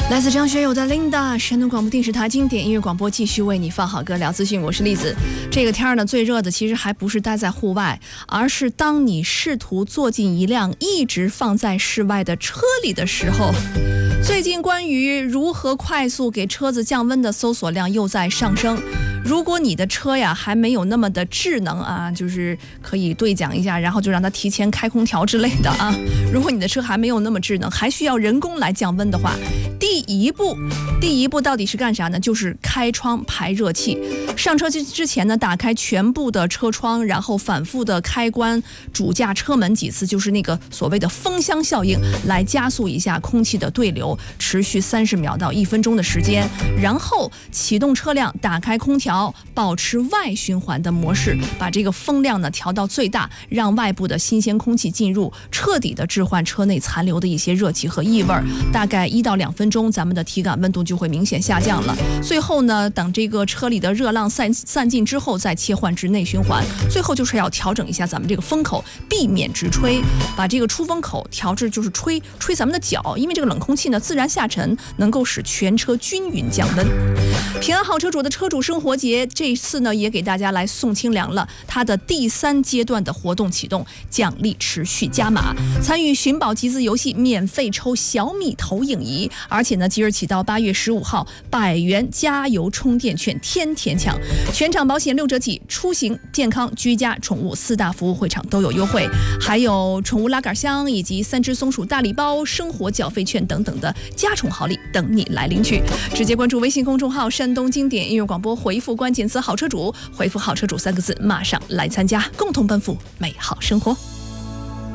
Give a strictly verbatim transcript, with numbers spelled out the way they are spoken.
来自张学友的 Linda， 山东广播电视台经典音乐广播，继续为你放好歌聊资讯，我是栗子。这个天呢，最热的其实还不是待在户外，而是当你试图坐进一辆一直放在室外的车里的时候。最近关于如何快速给车子降温的搜索量又在上升。如果你的车呀还没有那么的智能啊，就是可以对讲一下，然后就让它提前开空调之类的啊。如果你的车还没有那么智能，还需要人工来降温的话，第一步，第一步到底是干啥呢？就是开窗排热气。上车之前呢，打开全部的车窗，然后反复的开关主驾车门几次，就是那个所谓的风箱效应，来加速一下空气的对流，持续三十秒到一分钟的时间。然后启动车辆，打开空调，保持外循环的模式，把这个风量呢调到最大，让外部的新鲜空气进入，彻底的置换车内残留的一些热气和异味。大概一到两分钟，咱们的体感温度就会明显下降了。最后呢，等这个车里的热浪散散尽之后，再切换至内循环。最后就是要调整一下咱们这个风口，避免直吹，把这个出风口调至就是吹吹咱们的脚，因为这个冷空气呢自然下沉，能够使全车均匀降温。平安好车主的车主生活节这次呢也给大家来送清凉了，它的第三阶段的活动启动，奖励持续加码，参与寻宝集资游戏免费抽小米投影仪，而且呢即日起到八月十五号，百元加油充电券天天抢，全场保险六折起，出行、健康、居家、宠物四大服务会场都有优惠，还有宠物拉杆箱以及三只松鼠大礼包、生活缴费券等等的加宠好礼等你来领取。直接关注微信公众号山东经典音乐广播，回复关键词好车主，回复好车主三个字，马上来参加，共同奔赴美好生活。